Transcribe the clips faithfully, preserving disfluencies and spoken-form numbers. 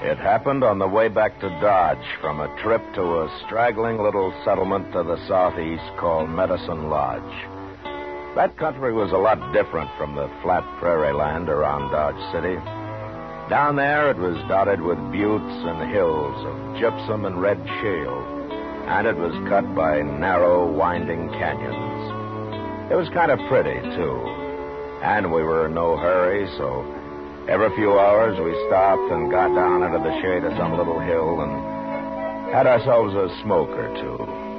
It happened on the way back to Dodge from a trip to a straggling little settlement to the southeast called Medicine Lodge. That country was a lot different from the flat prairie land around Dodge City. Down there, it was dotted with buttes and hills of gypsum and red shale, and it was cut by narrow, winding canyons. It was kind of pretty, too, and we were in no hurry, so every few hours we stopped and got down into the shade of some little hill and had ourselves a smoke or two.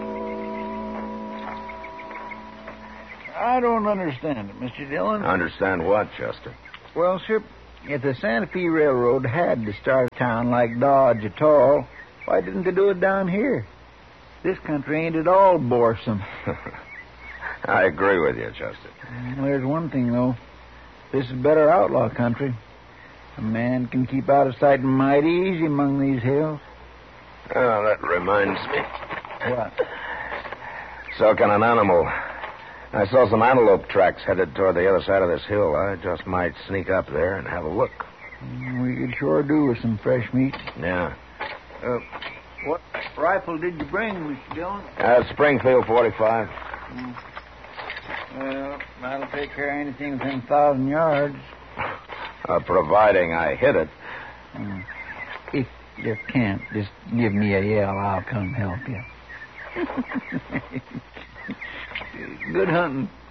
I don't understand it, Mister Dillon. Understand what, Chester? Well, sir, if the Santa Fe Railroad had to start a town like Dodge at all, why didn't they do it down here? This country ain't at all boresome. I agree with you, Chester. Well, there's one thing, though. This is better outlaw country. A man can keep out of sight mighty easy among these hills. Oh, that reminds me. What? So can an animal. I saw some antelope tracks headed toward the other side of this hill. I just might sneak up there and have a look. We could sure do with some fresh meat. Yeah. Uh, what rifle did you bring, Mister Dillon? Uh, Springfield forty-five. Mm. Well, that'll take care of anything within a thousand yards. Uh, providing I hit it. Mm. If you can't, just give me a yell. I'll come help you. Good hunting.